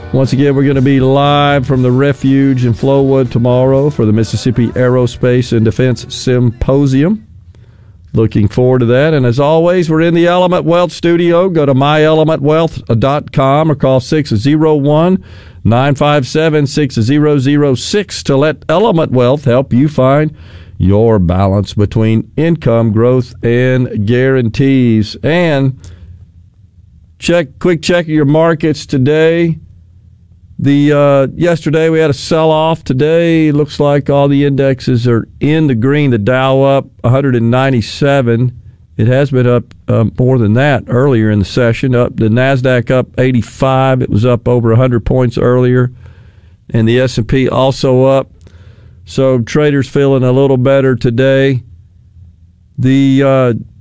Once again, we're going to be live from the Refuge in Flowood tomorrow for the Mississippi Aerospace and Defense Symposium. Looking forward to that. And as always, we're in the Element Wealth studio. Go to myelementwealth.com or call 601-957-6006 to let Element Wealth help you find your balance between income, growth, and guarantees. And quick check of your markets today. Yesterday we had a sell-off. Today looks like all the indexes are in the green. The Dow up 197. It has been up more than that earlier in the session. The NASDAQ up 85. It was up over 100 points earlier. And the S&P also up. So traders feeling a little better today. The